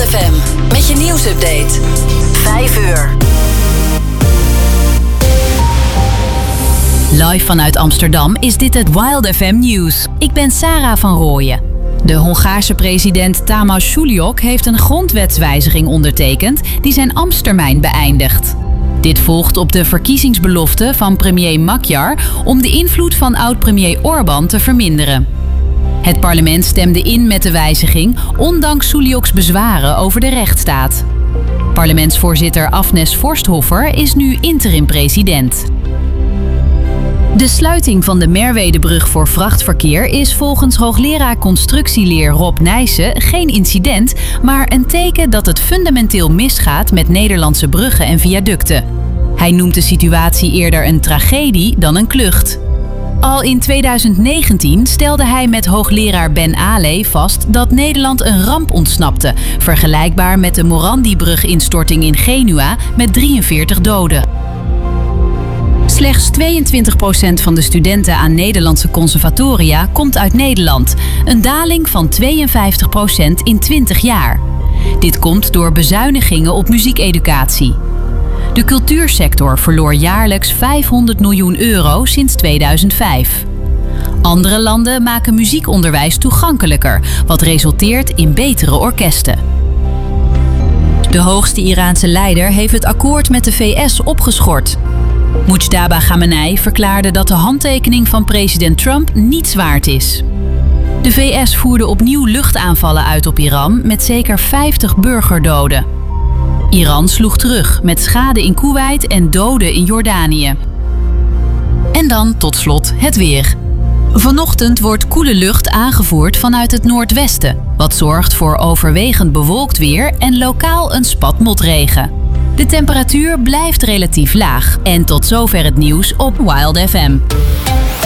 FM met je nieuwsupdate. 5 uur. Live vanuit Amsterdam is dit het Wild FM Nieuws. Ik ben Sarah van Rooyen. De Hongaarse president Tamás Sulyok heeft een grondwetswijziging ondertekend die zijn ambtstermijn beëindigt. Dit volgt op de verkiezingsbelofte van premier Magyar om de invloed van oud-premier Orbán te verminderen. Het parlement stemde in met de wijziging, ondanks Sulyoks bezwaren over de rechtsstaat. Parlementsvoorzitter Agnes Forsthofer is nu interim-president. De sluiting van de Merwedebrug voor vrachtverkeer is volgens hoogleraar constructieleer Rob Nijssen geen incident, maar een teken dat het fundamenteel misgaat met Nederlandse bruggen en viaducten. Hij noemt de situatie eerder een tragedie dan een klucht. Al in 2019 stelde hij met hoogleraar Ben Ale vast dat Nederland een ramp ontsnapte, vergelijkbaar met de Morandi-bruginstorting in Genua met 43 doden. Slechts 22% van de studenten aan Nederlandse conservatoria komt uit Nederland. Een daling van 52% in 20 jaar. Dit komt door bezuinigingen op muziekeducatie. De cultuursector verloor jaarlijks €500 miljoen sinds 2005. Andere landen maken muziekonderwijs toegankelijker, wat resulteert in betere orkesten. De hoogste Iraanse leider heeft het akkoord met de VS opgeschort. Mujtaba Khamenei verklaarde dat de handtekening van president Trump niets waard is. De VS voerde opnieuw luchtaanvallen uit op Iran met zeker 50 burgerdoden. Iran sloeg terug met schade in Koeweit en doden in Jordanië. En dan tot slot het weer. Vanochtend wordt koele lucht aangevoerd vanuit het noordwesten, wat zorgt voor overwegend bewolkt weer en lokaal een spat motregen. De temperatuur blijft relatief laag. En tot zover het nieuws op Wild FM.